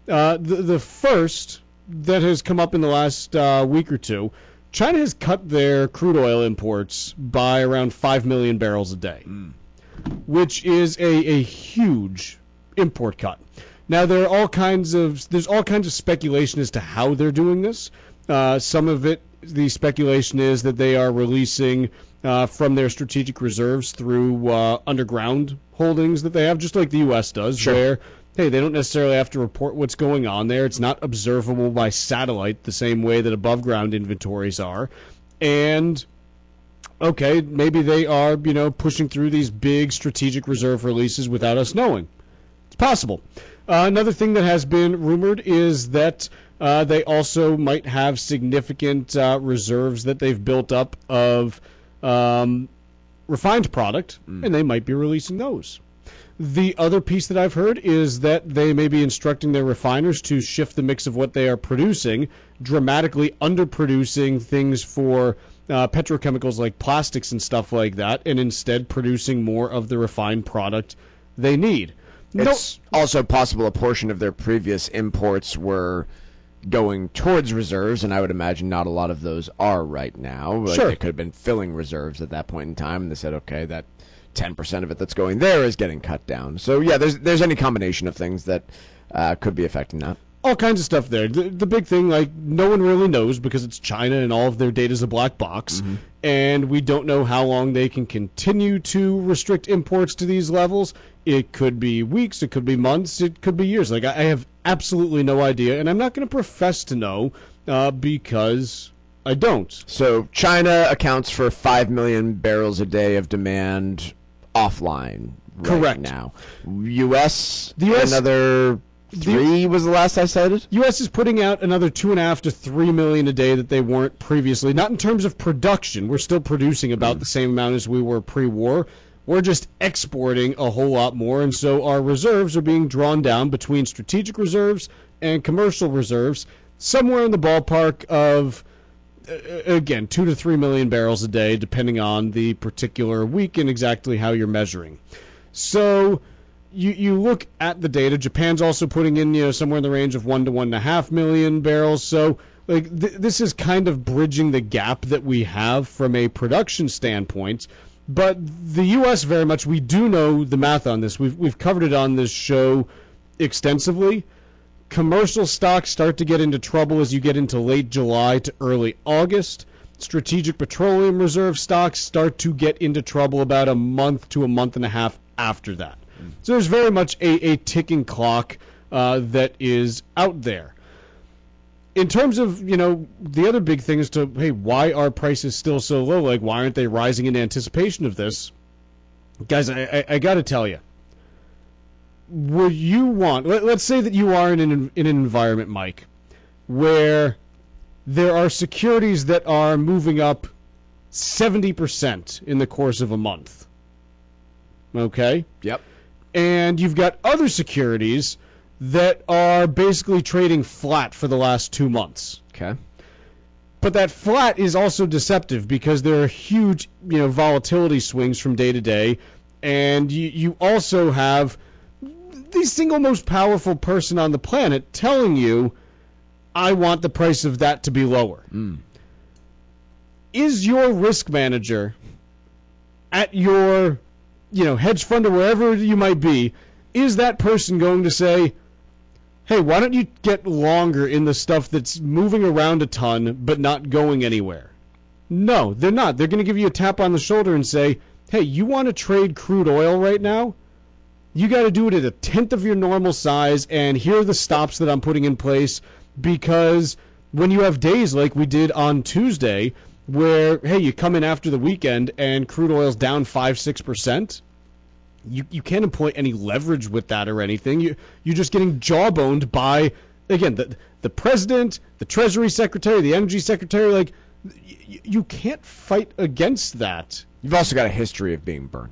The first that has come up in the last week or two, China has cut their crude oil imports by around 5 million barrels a day, which is a huge import cut. Now, there's all kinds of speculation as to how they're doing this. Some of it, the speculation is that they are releasing from their strategic reserves through underground holdings that they have, just like the U.S. does, where, hey, they don't necessarily have to report what's going on there. It's not observable by satellite the same way that above-ground inventories are. And, okay, maybe they are, pushing through these big strategic reserve releases without us knowing. It's possible. Another thing that has been rumored is that they also might have significant reserves that they've built up of refined product, and they might be releasing those. The other piece that I've heard is that they may be instructing their refiners to shift the mix of what they are producing, dramatically underproducing things for petrochemicals like plastics and stuff like that, and instead producing more of the refined product they need. It's also possible a portion of their previous imports were going towards reserves, and I would imagine not a lot of those are right now. Like, sure. They could have been filling reserves at that point in time, and they said, okay, that 10% of it that's going there is getting cut down. So, yeah, there's any combination of things that could be affecting that. All kinds of stuff there. The big thing, no one really knows because it's China and all of their data is a black box, and we don't know how long they can continue to restrict imports to these levels. It could be weeks, it could be months, it could be years. I have absolutely no idea, and I'm not going to profess to know because I don't. So China accounts for 5 million barrels a day of demand offline right now. U.S. another 3 was the last I cited? U.S. is putting out another 2.5 to 3 million a day that they weren't previously. Not in terms of production. We're still producing about the same amount as we were pre-war. We're just exporting a whole lot more, and so our reserves are being drawn down between strategic reserves and commercial reserves, somewhere in the ballpark of, again, 2 to 3 million barrels a day, depending on the particular week and exactly how you're measuring. So you look at the data. Japan's also putting in somewhere in the range of 1 to 1.5 million barrels. So this is kind of bridging the gap that we have from a production standpoint. But the U.S. very much, we do know the math on this. We've covered it on this show extensively. Commercial stocks start to get into trouble as you get into late July to early August. Strategic petroleum reserve stocks start to get into trouble about a month to a month and a half after that. So there's very much a ticking clock that is out there. In terms of, the other big thing is why are prices still so low? Why aren't they rising in anticipation of this? Guys, I got to tell you, would you want, let's say that you are in an environment, Mike, where there are securities that are moving up 70% in the course of a month. Okay? Yep. And you've got other securities that are basically trading flat for the last 2 months. Okay. But that flat is also deceptive because there are huge, volatility swings from day to day, and you also have the single most powerful person on the planet telling you, I want the price of that to be lower. Is your risk manager at your, hedge fund or wherever you might be, is that person going to say, hey, why don't you get longer in the stuff that's moving around a ton but not going anywhere? No, they're not. They're going to give you a tap on the shoulder and say, hey, you want to trade crude oil right now? You got to do it at a tenth of your normal size, and here are the stops that I'm putting in place, because when you have days like we did on Tuesday where, hey, you come in after the weekend and crude oil's down 5-6%, You can't employ any leverage with that or anything. You're just getting jawboned by, again, the president, the Treasury Secretary, the Energy Secretary. You can't fight against that. You've also got a history of being burnt.